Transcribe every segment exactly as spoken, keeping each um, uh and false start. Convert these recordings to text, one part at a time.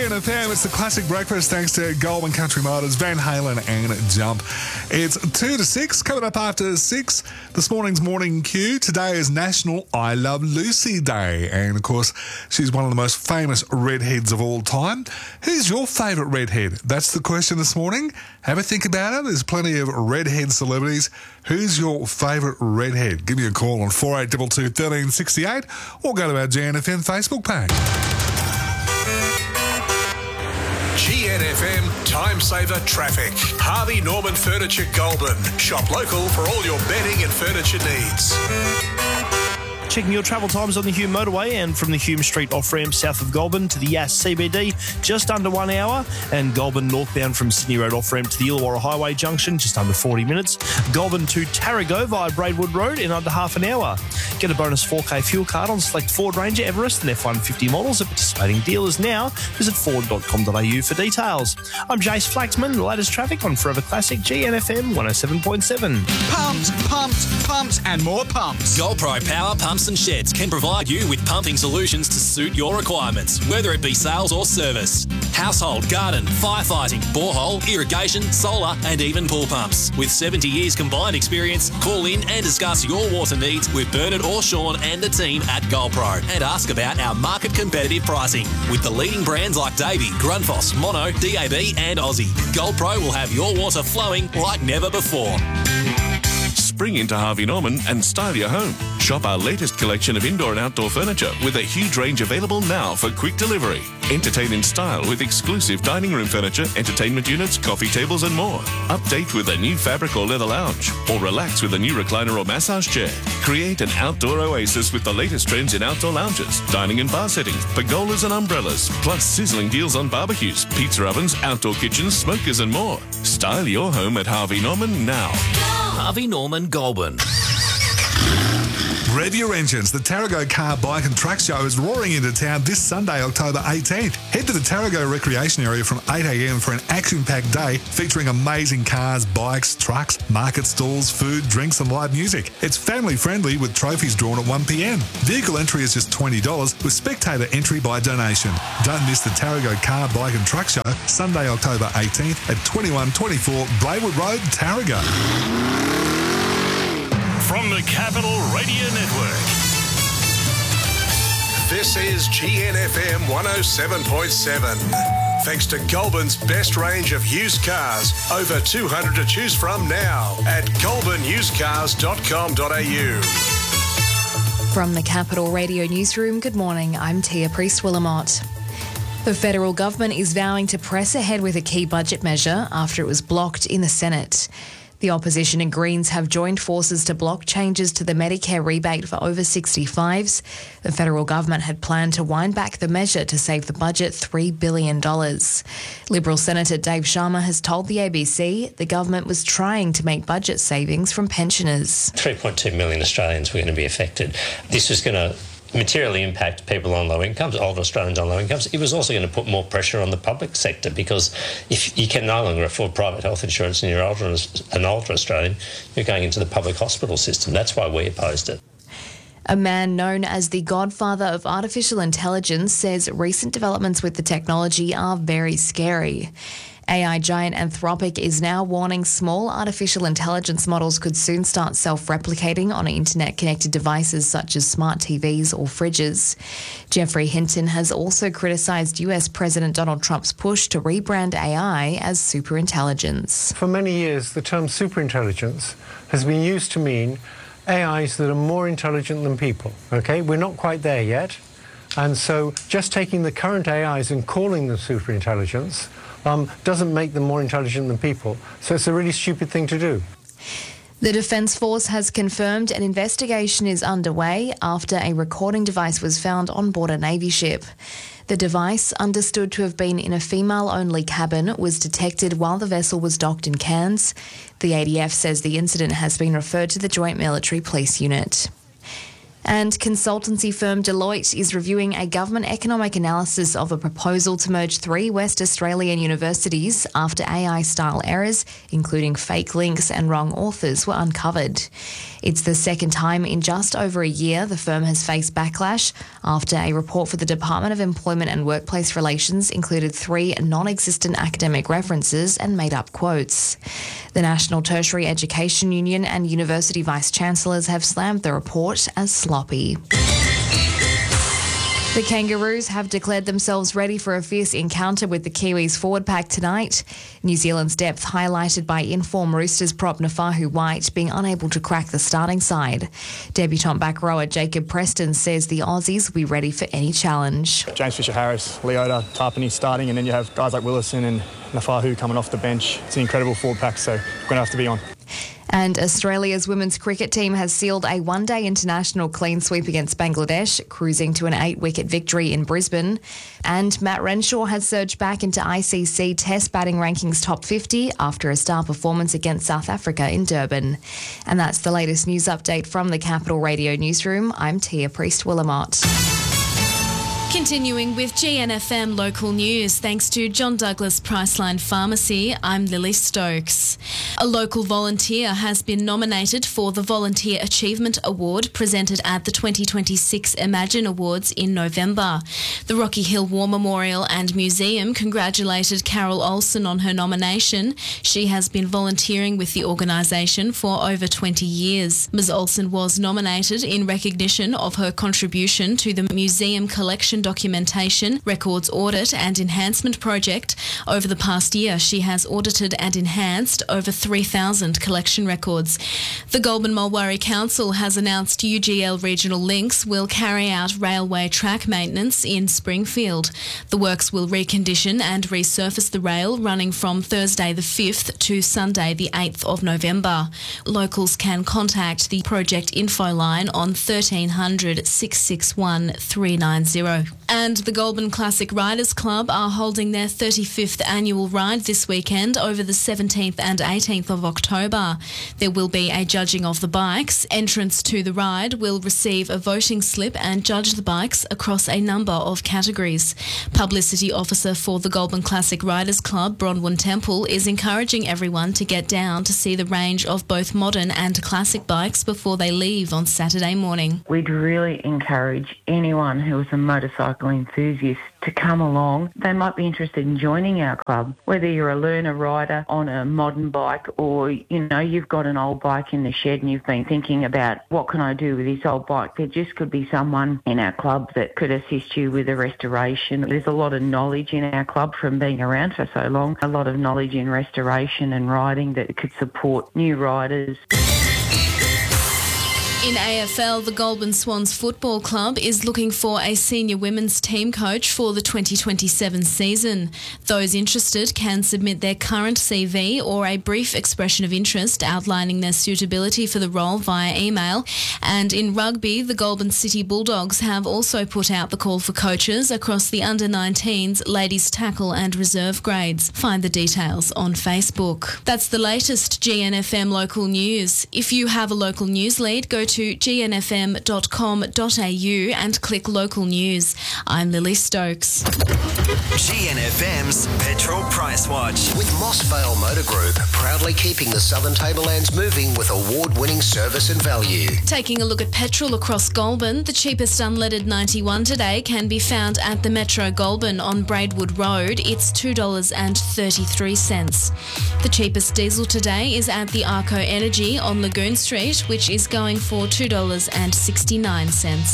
N F M, it's the classic breakfast thanks to Goulburn Country Motors, Van Halen and Jump. It's two to six, coming up after six. This morning's morning cue. Today is National I Love Lucy Day. And of course, she's one of the most famous redheads of all time. Who's your favourite redhead? That's the question this morning. Have a think about it. There's plenty of redhead celebrities. Who's your favourite redhead? Give me a call on four eight two two, one three six eight or go to our G N F M Facebook page. G N F M Time Saver Traffic. Harvey Norman Furniture Goulburn. Shop local for all your bedding and furniture needs. Checking your travel times on the Hume Motorway and from the Hume Street off-ramp south of Goulburn to the Yass C B D, just under one hour. And Goulburn northbound from Sydney Road off-ramp to the Illawarra Highway Junction, just under forty minutes. Goulburn to Tarago via Braidwood Road in under half an hour. Get a bonus four K fuel card on select Ford Ranger, Everest and F one fifty models at participating dealers now. Visit ford dot com dot a u for details. I'm Jace Flaxman, the latest traffic on Forever Classic G N F M one oh seven point seven. Pumped, pumped, pumped and more pumps. GoldPro Power Pumps and Sheds can provide you with pumping solutions to suit your requirements, whether it be sales or service. Household, garden, firefighting, borehole, irrigation, solar and even pool pumps. With seventy years combined experience, call in and discuss your water needs with Bernard or Sean and the team at GoldPro and ask about our market competitive pricing. With the leading brands like Davey, Grundfos, Mono, D A B and Aussie, GoldPro will have your water flowing like never before. Spring into Harvey Norman and style your home. Shop our latest collection of indoor and outdoor furniture with a huge range available now for quick delivery. Entertain in style with exclusive dining room furniture, entertainment units, coffee tables and more. Update with a new fabric or leather lounge or relax with a new recliner or massage chair. Create an outdoor oasis with the latest trends in outdoor lounges, dining and bar settings, pergolas and umbrellas, plus sizzling deals on barbecues, pizza ovens, outdoor kitchens, smokers and more. Style your home at Harvey Norman now. Harvey Norman Goulburn. Rev your engines. The Tarago Car, Bike and Truck Show is roaring into town this Sunday, October eighteenth. Head to the Tarago Recreation Area from eight a m for an action-packed day featuring amazing cars, bikes, trucks, market stalls, food, drinks and live music. It's family-friendly with trophies drawn at one p m. Vehicle entry is just twenty dollars with spectator entry by donation. Don't miss the Tarago Car, Bike and Truck Show, Sunday, October eighteenth at twenty-one twenty-four Braidwood Road, Tarago. From the Capital Radio Network. This is G N F M one oh seven point seven. Thanks to Goulburn's best range of used cars. Over two hundred to choose from now at goulburn used cars dot com dot a u. From the Capital Radio Newsroom, good morning. I'm Tia Priest-Willamott. The federal government is vowing to press ahead with a key budget measure after it was blocked in the Senate. The opposition and Greens have joined forces to block changes to the Medicare rebate for over sixty-fives. The federal government had planned to wind back the measure to save the budget three billion dollars. Liberal Senator Dave Sharma has told the A B C the government was trying to make budget savings from pensioners. three point two million Australians were going to be affected. This was going to materially impact people on low incomes, older Australians on low incomes. It was also going to put more pressure on the public sector because if you can no longer afford private health insurance and you're older, an older Australian, you're going into the public hospital system. That's why we opposed it. A man known as the godfather of artificial intelligence says recent developments with the technology are very scary. A I giant Anthropic is now warning small artificial intelligence models could soon start self-replicating on internet-connected devices such as smart T Vs or fridges. Jeffrey Hinton has also criticised U S President Donald Trump's push to rebrand A I as superintelligence. For many years, the term superintelligence has been used to mean A Is that are more intelligent than people, okay? We're not quite there yet. And so just taking the current A Is and calling them superintelligence Um, doesn't make them more intelligent than people. So it's a really stupid thing to do. The Defence Force has confirmed an investigation is underway after a recording device was found on board a Navy ship. The device, understood to have been in a female-only cabin, was detected while the vessel was docked in Cairns. The A D F says the incident has been referred to the Joint Military Police Unit. And consultancy firm Deloitte is reviewing a government economic analysis of a proposal to merge three West Australian universities after A I-style errors, including fake links and wrong authors, were uncovered. It's the second time in just over a year the firm has faced backlash after a report for the Department of Employment and Workplace Relations included three non-existent academic references and made-up quotes. The National Tertiary Education Union and University Vice-Chancellors have slammed the report as sloppy. The Kangaroos have declared themselves ready for a fierce encounter with the Kiwis forward pack tonight. New Zealand's depth highlighted by in-form Roosters prop Nafahu White being unable to crack the starting side. Debutant back rower Jacob Preston says the Aussies will be ready for any challenge. James Fisher-Harris, Leota, Tarpany starting, and then you have guys like Willison and Nafahu coming off the bench. It's an incredible forward pack, so we're going to have to be on. And Australia's women's cricket team has sealed a one-day international clean sweep against Bangladesh, cruising to an eight-wicket victory in Brisbane. And Matt Renshaw has surged back into I C C Test batting rankings top fifty after a star performance against South Africa in Durban. And that's the latest news update from the Capital Radio Newsroom. I'm Tia Priest-Willamot. Continuing with G N F M local news, thanks to John Douglas Priceline Pharmacy, I'm Lily Stokes. A local volunteer has been nominated for the Volunteer Achievement Award presented at the twenty twenty-six Imagine Awards in November. The Rocky Hill War Memorial and Museum congratulated Carol Olsen on her nomination. She has been volunteering with the organisation for over twenty years. Miz Olsen was nominated in recognition of her contribution to the museum collection documentation, records audit and enhancement project. Over the past year, she has audited and enhanced over three thousand collection records. The Goulburn Mulwaree Council has announced U G L Regional Links will carry out railway track maintenance in Springfield. The works will recondition and resurface the rail running from Thursday the fifth to Sunday the eighth of November. Locals can contact the project info line on thirteen hundred, six six one, three nine zero. And the Goulburn Classic Riders Club are holding their thirty-fifth annual ride this weekend over the seventeenth and eighteenth of October. There will be a judging of the bikes. Entrants to the ride will receive a voting slip and judge the bikes across a number of categories. Publicity Officer for the Goulburn Classic Riders Club, Bronwyn Temple, is encouraging everyone to get down to see the range of both modern and classic bikes before they leave on Saturday morning. We'd really encourage anyone who is a motorcycle enthusiast to come along. They might be interested in joining our club, whether you're a learner rider on a modern bike or, you know, you've got an old bike in the shed and you've been thinking about what can I do with this old bike. There just could be someone in our club that could assist you with the restoration. There's a lot of knowledge in our club from being around for so long, a lot of knowledge in restoration and riding that could support new riders. In A F L, the Goulburn Swans Football Club is looking for a senior women's team coach for the twenty twenty-seven season. Those interested can submit their current C V or a brief expression of interest outlining their suitability for the role via email. And in rugby, the Goulburn City Bulldogs have also put out the call for coaches across the under nineteens, ladies tackle and reserve grades. Find the details on Facebook. That's the latest G N F M local news. If you have a local news lead, go to to g n f m dot com dot a u and click local news. I'm Lily Stokes. G N F M's Petrol Price Watch. With Mossvale Motor Group, proudly keeping the Southern Tablelands moving with award-winning service and value. Taking a look at petrol across Goulburn, the cheapest unleaded ninety-one today can be found at the Metro Goulburn on Braidwood Road. It's two dollars thirty-three. The cheapest diesel today is at the Arco Energy on Lagoon Street, which is going for two dollars sixty-nine.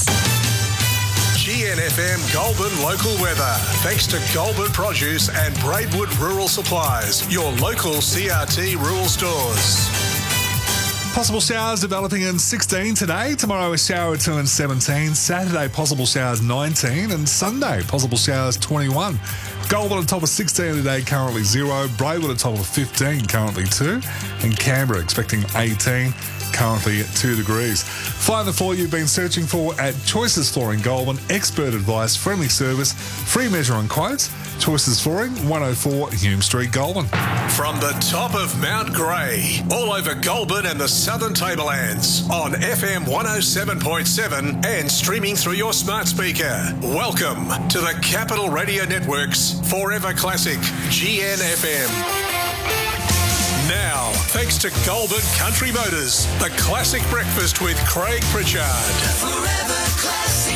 G N F M Goulburn local weather. Thanks to Goulburn Produce and Braidwood Rural Supplies, your local C R T rural stores. Possible showers developing in sixteen today. Tomorrow a shower or two in seventeen. Saturday possible showers nineteen. And Sunday possible showers twenty-one. Goulburn on top of sixteen today, currently zero. Braidwood on top of fifteen, currently two. And Canberra expecting eighteen, currently at two degrees. Find the floor you've been searching for at Choices Flooring Goulburn. Expert advice, friendly service, free measure and quotes. Choices Flooring, one oh four Hume Street, Goulburn. From the top of Mount Grey, all over Goulburn and the Southern Tablelands, on F M one oh seven point seven and streaming through your smart speaker. Welcome to the Capital Radio Network's Forever Classic G N F M. Now, thanks to Goulburn Country Motors, the Classic Breakfast with Craig Pritchard. Forever Classic.